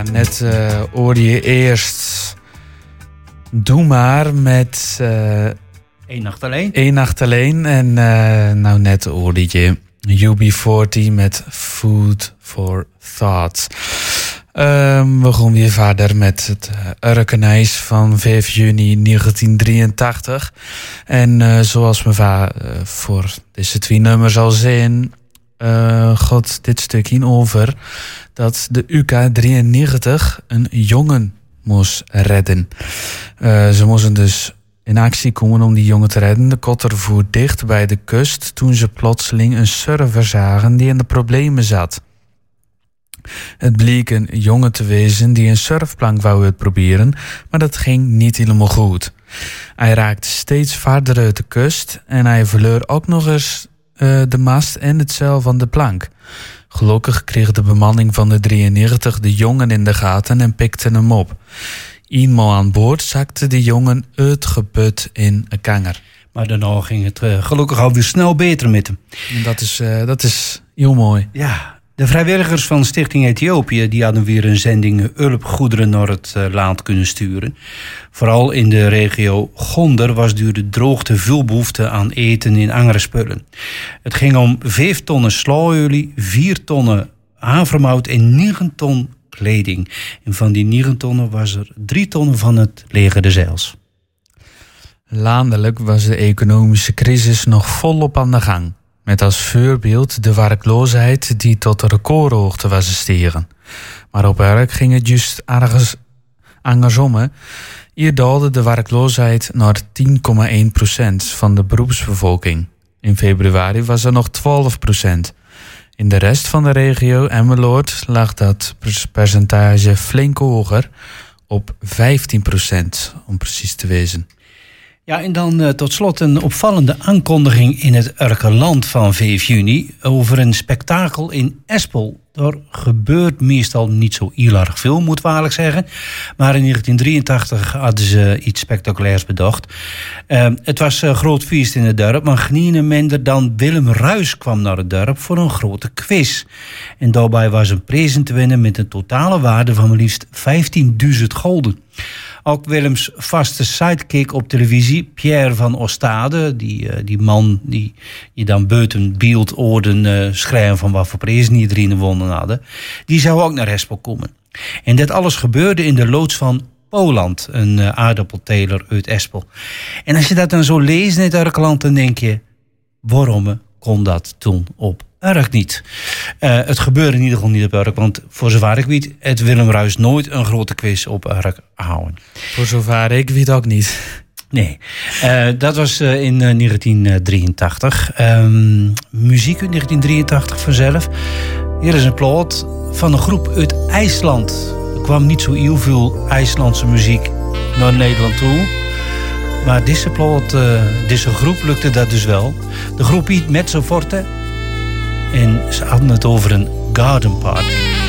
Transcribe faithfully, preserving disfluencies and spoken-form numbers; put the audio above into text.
Net uh, hoorde je eerst Doe maar met uh, Eén nacht alleen. Eén nacht alleen. En uh, nou net hoorde je U B veertig met Food for Thought. Um, we gaan weer verder met het uh, Urkenijs van vijf juni negentien drieëntachtig. En uh, zoals me va, uh, voor deze twee nummers al zijn, uh, gaat dit stukje over dat de U K drieënnegentig een jongen moest redden. Uh, ze moesten dus in actie komen om die jongen te redden. De kotter voer dicht bij de kust toen ze plotseling een surfer zagen die in de problemen zat. Het bleek een jongen te wezen die een surfplank wou uitproberen, maar dat ging niet helemaal goed. Hij raakte steeds verder uit de kust en hij verloor ook nog eens uh, de mast en het zeil van de plank. Gelukkig kreeg de bemanning van de drieënnegentig de jongen in de gaten en pikte hem op. Eenmaal aan boord zakte de jongen uitgeput in een kanger. Maar daarna ging het uh, gelukkig alweer snel beter met hem. En dat is, uh, dat is heel mooi. Ja, de vrijwilligers van Stichting Ethiopië die hadden weer een zending hulpgoederen naar het uh, land kunnen sturen. Vooral in de regio Gonder was door de droogte veel behoefte aan eten in andere spullen. Het ging om vijf tonnen slaolie, vier tonnen havermout en negen ton kleding. En van die negen tonnen was er drie tonnen van het leger des Heils. Landelijk was de economische crisis nog volop aan de gang. Met als voorbeeld de werkloosheid die tot recordhoogte was gestegen. Maar op werk ging het juist ergens andersom. Hier daalde de werkloosheid naar tien komma één procent van de beroepsbevolking. In februari was er nog twaalf procent. In de rest van de regio Emmeloord lag dat percentage flink hoger, op vijftien procent om precies te wezen. Ja, en dan uh, tot slot een opvallende aankondiging in het Urkenland van vijf juni over een spektakel in Espel. Er gebeurt meestal niet zo heel erg veel, moet waarlijk zeggen. Maar in negentien drieëntachtig hadden ze iets spectaculairs bedacht. Uh, het was een groot feest in het dorp, maar geen minder dan Willem Ruijs kwam naar het dorp voor een grote quiz. En daarbij was een prijs te winnen met een totale waarde van maar liefst vijftienduizend gulden. Ook Willems vaste sidekick op televisie, Pierre van Ostade, die, uh, die man die je dan buiten beeld oorden uh, schrijven van wat voor prijzen iedereen gewonnen hadden, die zou ook naar Espel komen. En dit alles gebeurde in de loods van Poland, een uh, aardappelteler uit Espel. En als je dat dan zo leest in het Urkenland, dan denk je, waarom kon dat toen op Urk niet? Uh, het gebeurde in ieder geval niet op Urk, want voor zover ik weet, het Willem Ruijs nooit een grote quiz op Urk houden. Voor zover ik weet ook niet. Nee, uh, dat was uh, in uh, negentien drieëntachtig. Um, muziek uit negentien drieëntachtig vanzelf. Hier is een plaat van een groep uit IJsland. Er kwam niet zo heel veel IJslandse muziek naar Nederland toe. Maar deze plaat, uh, deze groep lukte dat dus wel. De groep heet Mezzo Forte. En ze hadden het over een garden party.